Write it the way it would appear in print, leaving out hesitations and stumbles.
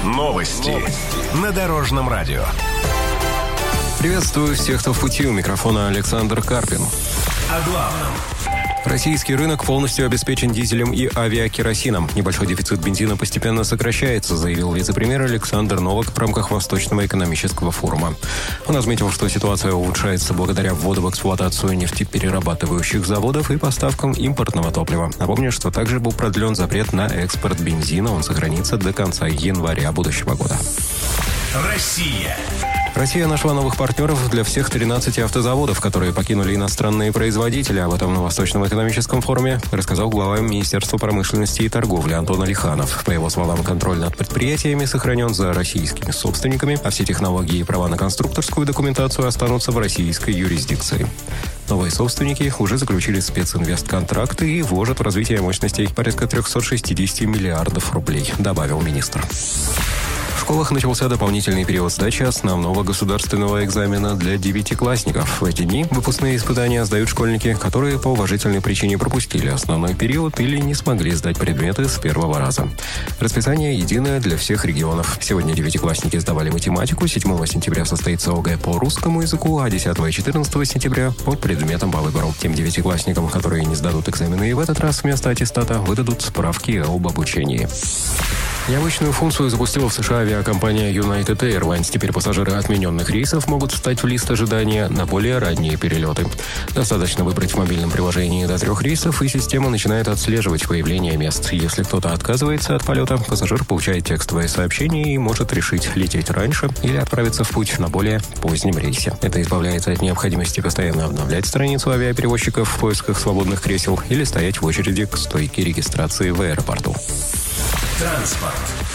Новости на Дорожном радио. Приветствую всех, кто в пути. У микрофона Александр Карпин. О главном. Российский рынок полностью обеспечен дизелем и авиакеросином. Небольшой дефицит бензина постепенно сокращается, заявил вице-премьер Александр Новак в рамках Восточного экономического форума. Он отметил, что ситуация улучшается благодаря вводу в эксплуатацию нефтеперерабатывающих заводов и поставкам импортного топлива. Напомню, что также был продлен запрет на экспорт бензина. Он сохранится до конца января будущего года. Россия нашла новых партнеров для всех 13 автозаводов, которые покинули иностранные производители. Об этом на Восточном экономическом форуме рассказал глава Министерства промышленности и торговли Антон Алиханов. По его словам, контроль над предприятиями сохранен за российскими собственниками, а все технологии и права на конструкторскую документацию останутся в российской юрисдикции. Новые собственники уже заключили специнвестконтракты и вложат в развитие мощностей порядка 360 миллиардов рублей, добавил министр. В школах начался дополнительный период сдачи основного государственного экзамена для девятиклассников. В эти дни выпускные испытания сдают школьники, которые по уважительной причине пропустили основной период или не смогли сдать предметы с первого раза. Расписание единое для всех регионов. Сегодня девятиклассники сдавали математику, 7 сентября состоится ОГЭ по русскому языку, а 10 и 14 сентября по предметам по выбору. Тем девятиклассникам, которые не сдадут экзамены и в этот раз вместо аттестата, выдадут справки об обучении. Необычную функцию запустила в США авиакомпания United Airlines. Теперь пассажиры отмененных рейсов могут встать в лист ожидания на более ранние перелеты. Достаточно выбрать в мобильном приложении до 3 рейсов, и система начинает отслеживать появление мест. Если кто-то отказывается от полета, пассажир получает текстовое сообщение и может решить лететь раньше или отправиться в путь на более позднем рейсе. Это избавляется от необходимости постоянно обновлять страницу авиаперевозчиков в поисках свободных кресел или стоять в очереди к стойке регистрации в аэропорту. Транспорт.